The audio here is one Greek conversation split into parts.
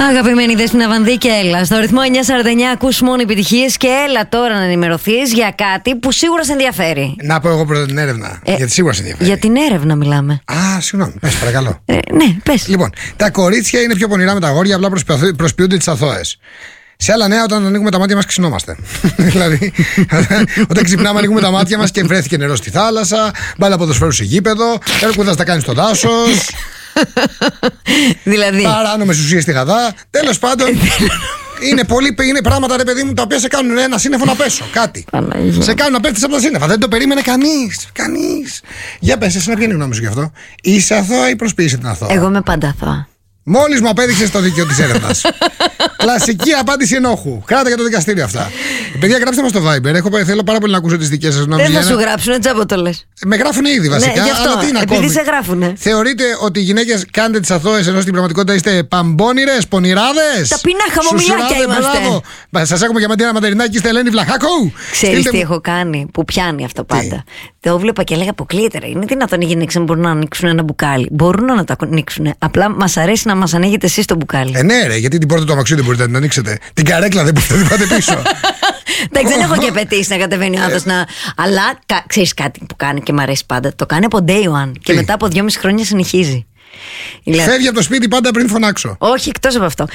Αγαπημένη Δέσποινα Βανδύ, έλα στο ρυθμό 949, ακούς μόνο επιτυχίες και έλα τώρα να ενημερωθείς για κάτι που σίγουρα σε ενδιαφέρει. Να πω εγώ πρώτα την έρευνα. Γιατί σίγουρα σε ενδιαφέρει. Για την έρευνα μιλάμε. Α, συγγνώμη, πες παρακαλώ. Ναι, πες. Λοιπόν, τα κορίτσια είναι πιο πονηρά με τα αγόρια, απλά προσποιούνται τις αθώες. Σε άλλα νέα, όταν ανοίγουμε τα μάτια μας, ξυνόμαστε. Δηλαδή, όταν ξυπνάμε, ανοίγουμε τα μάτια μας και βρέθηκε νερό στη θάλασσα, μπάλα ποδοσφαίρου σε γήπεδο, έρκουδας τα κάνει στο δάσος. Δηλαδή. Παράνομες ουσίες στη Γαδά. Τέλος πάντων. Είναι πράγματα, ρε παιδί μου, τα οποία σε κάνουν ένα σύννεφο να πέσω. Κάτι. Σε κάνουν να πέφτεις από τα σύννεφα. Δεν το περίμενε κανείς. Για πες, εσύ να ποια είναι η γνώμη σου γι' αυτό. Είσαι αθώα ή προσποιείσαι την αθώα? Εγώ είμαι πάντα αθώα. Μόλις μου απέδειξες το δίκαιο της έρευνας. Κλασική απάντηση ενόχου. Κράτα για το δικαστήριο αυτά. Παιδιά, γράψτε μας στο Viber. Θέλω πάρα πολύ να ακούσω τις δικές σας γνώμες. Δεν θα σου γράψουν, έτσι από το λες. Με γράφουν ήδη βασικά. Ναι, αυτό, αλλά τι είναι επειδή ακόμη. σε γράφουνε. Θεωρείτε ότι οι γυναίκες κάνετε τις αθώες ενώ στην πραγματικότητα είστε παμπώνηρες, πονηράδες? Ταπεινά χαμομηλάκια είμαστε. Σας έχουμε για Μαντίνα Ματερινάκη, είστε Ελένη Βλαχάκου. Ξέρεις τι έχω κάνει που πιάνει αυτό πάντα? Το βλέπα και έλεγα αποκλείται. Είναι δυνατόν οι γυναίκες να μπορούν να ανοίξουν ένα μπουκάλι? Μπορούν να το ανοίξουν. Απλά μας αρέσει να μας ανοίγετε εσείς το μπουκάλι. Ναι, ρε, γιατί την πόρτα του αμαξιού δεν μπορείτε να την ανοίξετε. Την καρέκλα δεν μπορείτε να την πάτε πίσω. Εντάξει, δεν έχω και απαιτήσει να κατεβαίνει ο άνθρωπος να. Αλλά ξέρεις κάτι που κάνει και μου αρέσει πάντα? Το κάνει από day one και μετά από 2,5 χρόνια συνεχίζει. Φεύγει από το σπίτι πάντα πριν φωνάξω. Όχι, εκτός από αυτό.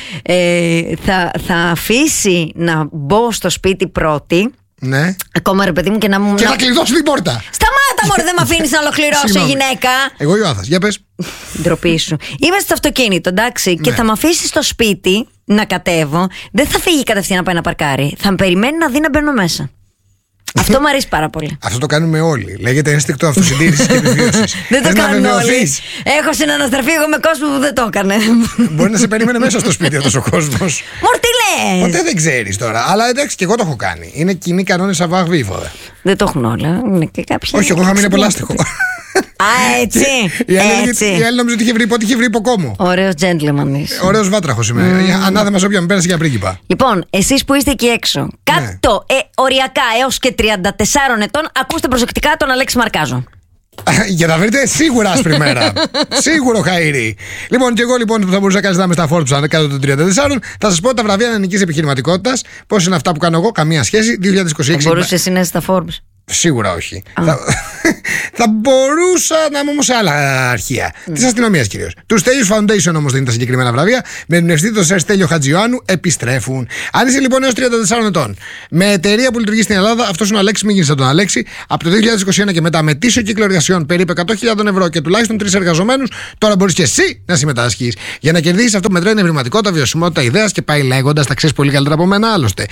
Θα αφήσει να μπω στο σπίτι πρώτη. Ναι. Ακόμα ρε παιδί μου και να μου. Και να κλειδώσει την πόρτα. Σταμάτα, μωρέ, δεν με αφήνεις να ολοκληρώσω, γυναίκα. Εγώ Ιωάθας, για πες. Ντροπή σου. Είμαστε στο αυτοκίνητο, εντάξει, και θα με αφήσει στο σπίτι να κατέβω. Δεν θα φύγει κατευθείαν να πάει να παρκάρει. Θα με περιμένει να δει να μπαίνω μέσα. Αυτό μου αρέσει πάρα πολύ. Αυτό το κάνουμε όλοι. Λέγεται ένστικτο αυτοσυντήρησης και επιβίωσης. Δεν το κάνουν όλοι. Έχω συναναστραφεί εγώ με κόσμο που δεν το έκανε. Μπορεί να σε περίμενε μέσα στο σπίτι αυτός ο κόσμος. Μωρ, τι λες? Ποτέ δεν ξέρεις τώρα. Αλλά εντάξει, και εγώ το έχω κάνει. Είναι κοινοί κανόνες savoir vivre. Δεν το έχουν όλα. Είναι και κάποιοι. Όχι, εγώ είχα μείνει από λάστιχο. Α, έτσι. Η άλλη νόμιζε ότι είχε βρει πότε είχε βρει υποκόμο. Ωραίος gentleman είσαι. Ωραίος βάτραχος είμαι. Ανάθεμα σε όποια με πέρασε για πρίγκιπα. Λοιπόν, εσείς που είστε εκεί έξω, κάτω οριακά έως και 34 ετών, ακούστε προσεκτικά τον Αλέξη Μαρκάζο. Για να βρείτε σίγουρα άσπρη μέρα. Σίγουρο χαΐρι. Λοιπόν, και εγώ λοιπόν που θα μπορούσα να κάνεις να είμαι στα Forbes κάτω των 34, θα σας πω τα βραβεία ανενικής επιχειρηματικότητας. Πώς είναι αυτά που κάνω εγώ, καμία σχέση. 2026. Μπορούσε εσύ να είσαι στα Forbes? Σίγουρα όχι. Θα μπορούσα να είμαι όμως σε άλλα αρχεία. Της αστυνομίας κυρίως. Του Στέλιους Foundation όμως δεν είναι τα συγκεκριμένα βραβεία. Με εμπνευστή τον Σερ Στέλιο Χατζιωάννου επιστρέφουν. Αν είσαι λοιπόν έως 34 ετών, με εταιρεία που λειτουργεί στην Ελλάδα, αυτός είναι ο Αλέξης, μην γίνεις σαν τον Αλέξη. Από το 2021 και μετά, με τίσιο κύκλο εργασιών περίπου 100.000 ευρώ και τουλάχιστον 3 εργαζομένους, τώρα μπορείς και εσύ να συμμετάσχεις. Για να κερδίσεις αυτό που μετράει είναι ευρηματικότητα, βιωσιμότητα, ιδέας και πάει λέγοντας, τα ξέρεις πολύ καλύτερα από μένα άλλωστε.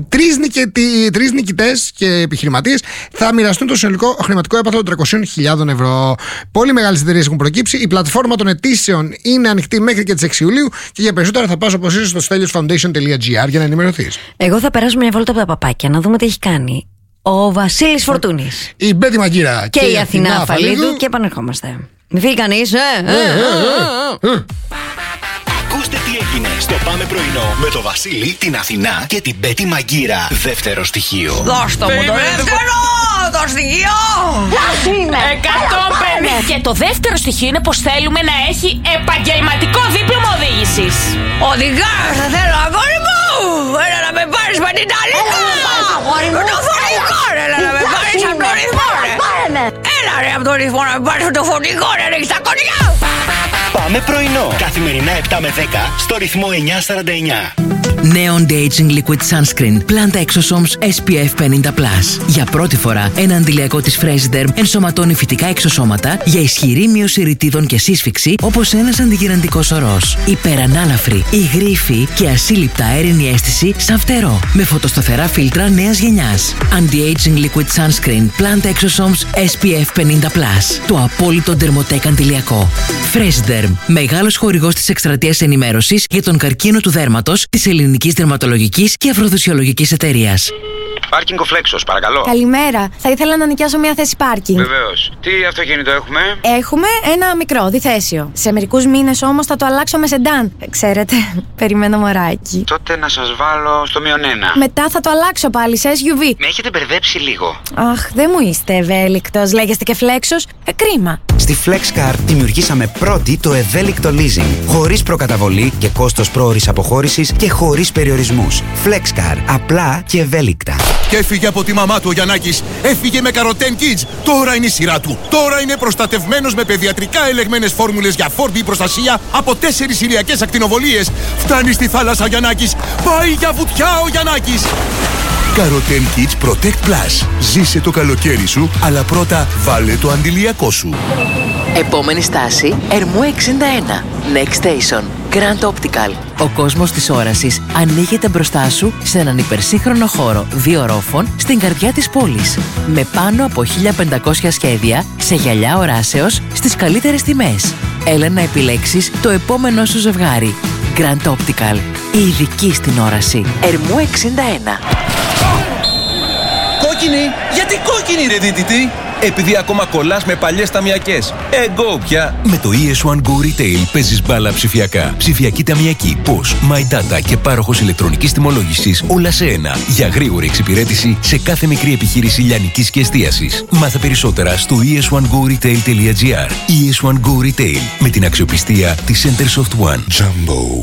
Τρεις νικητές και επιχειρηματίες θα μοιραστούν το συνολικό χρηματικό έπαθλο 300.000 ευρώ. Πολύ μεγάλες εταιρείες έχουν προκύψει. Η πλατφόρμα των αιτήσεων είναι ανοιχτή μέχρι και τις 6 Ιουλίου και για περισσότερα θα πας όπως είσαι στο steliosfoundation.gr για να ενημερωθείς. Εγώ θα περάσω μια βόλτα από τα παπάκια να δούμε τι έχει κάνει ο Βασίλης Φορτούνης, η Μπέτη Μαγκύρα και η Αθηνά Αφαλίδου και επανερχόμαστε. Μη φύγει κανείς, Ακούστε τι έγινε στο Πάμε Πρωινό με το Βασίλη, την Αθηνά και την Μπέτη Μαγκύρα. Δεύτερο στοιχείο. Δώστε μου το δεύτερο! Το στοιχείο! Ποιος είναι? 150. Και το δεύτερο στοιχείο είναι πως θέλουμε να έχει επαγγελματικό δίπλωμα οδήγησης. Οδηγάς, θα θέλω αγόρι μου! Έλα να με πάρεις με την Ταλίκα! Με το φορτικό, έλα να με πάρεις από το ρυθμό, ρε! Έλα ρε από το ρυθμό να με πάρεις με το φορτικό, ρε, ρίξ' τα κονιά! Πάμε πρωινό. Καθημερινά 7 με 10 στο ρυθμό 949. Νέο Anti-Aging Liquid Sunscreen Plant Exosomes SPF 50+. Για πρώτη φορά, ένα αντιλιακό της Freshderm ενσωματώνει φυτικά εξωσώματα για ισχυρή μείωση ρητίδων και σύσφυξη, όπως ένας αντιγυραντικός ορός. Υπερανάλαφρη, υγρήφη και ασύλληπτα αέρινη αίσθηση σαν φτερό. Με φωτοσταθερά φίλτρα νέας γενιάς. Anti-Aging Liquid Sunscreen Plant Exosomes SPF 50+. Το απόλυτο ντερμοτέκ αντιλιακό. Freshderm, μεγάλος χορηγός της εκστρατείας ενημέρωσης για τον καρκίνο του δέρματος της Ελληνικής Δερματολογικής και Αφροδισιολογικής Εταιρείας. Πάρκινγκ ο Φλέξος, παρακαλώ. Καλημέρα. Θα ήθελα να νοικιάσω μια θέση πάρκινγκ. Βεβαίως. Τι αυτοκίνητο έχουμε? Έχουμε ένα μικρό, διθέσιο. Σε μερικούς μήνες όμως θα το αλλάξω με σεντάν. Ξέρετε, περιμένω μωράκι. Τότε να σας βάλω στο -1. Μετά θα το αλλάξω πάλι σε SUV. Με έχετε μπερδέψει λίγο. Αχ, δεν μου είστε ευέλικτος. Λέγεστε και Φλέξος. Κρίμα. Στη FlexCar δημιουργήσαμε πρώτη το ευέλικτο leasing. Χωρίς προκαταβολή και κόστος πρόωρης αποχώρησης και χωρίς περιορισμούς. FlexCar. Απλά και ευέλικτα. Και έφυγε από τη μαμά του ο Γιαννάκης. Έφυγε με Καροτέν Kids. Τώρα είναι η σειρά του. Τώρα είναι προστατευμένος με παιδιατρικά ελεγμένες φόρμουλες για φόρμπι προστασία από 4 ηλιακές ακτινοβολίες. Φτάνει στη θάλασσα ο Γιαννάκης. Πάει για βουτιά ο Γιαννάκης. Καροτέν Kids Protect Plus. Ζήσε το καλοκαίρι σου, αλλά πρώτα βάλε το αντιλιακό σου. Επόμενη στάση, Ερμού 61. Next Station. Grand Optical. Ο κόσμος της όρασης ανοίγεται μπροστά σου σε έναν υπερσύγχρονο χώρο 2 ορόφων στην καρδιά της πόλης. Με πάνω από 1500 σχέδια σε γυαλιά οράσεως στις καλύτερες τιμές. Έλα να επιλέξεις το επόμενό σου ζευγάρι. Grand Optical. Η ειδική στην όραση. Ερμού 61. Κόκκινη! Γιατί κόκκινη ρε δίτητη! Επειδή ακόμα κολλάς με παλιές ταμιακές. Εγώ πια! Με το ES1 Go Retail παίζεις μπάλα ψηφιακά. Ψηφιακή ταμιακή, POS, My Data και πάροχος ηλεκτρονικής τιμολόγησης όλα σε ένα. Για γρήγορη εξυπηρέτηση σε κάθε μικρή επιχείρηση λιανικής και εστίασης. Μάθε περισσότερα στο es1goretail.gr. ES1 Go Retail με την αξιοπιστία της Centersoft One. Jumbo.